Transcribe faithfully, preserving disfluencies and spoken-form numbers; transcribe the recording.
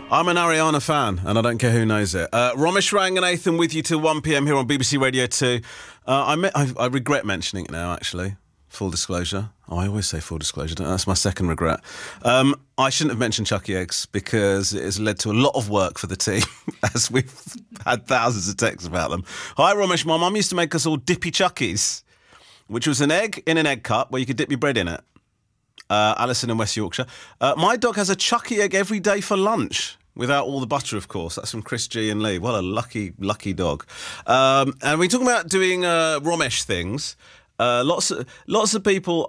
I'm an Ariana fan, and I don't care who knows it. Uh, Romesh Ranganathan with you till one p m here on B B C Radio two. Uh, I, me- I, I regret mentioning it now, actually. Full disclosure. Oh, I always say full disclosure. Don't, that's my second regret. Um, I shouldn't have mentioned Chucky Eggs because it has led to a lot of work for the team, as we've had thousands of texts about them. Hi, Romesh. My mum used to make us all dippy Chuckies, which was an egg in an egg cup where you could dip your bread in it. Uh, Alison in West Yorkshire. Uh, my dog has a Chucky egg every day for lunch, without all the butter, of course. That's from Chris G and Lee. What a lucky, lucky dog. Um, and we're talking about doing uh, Romesh things. Uh, lots of, lots of people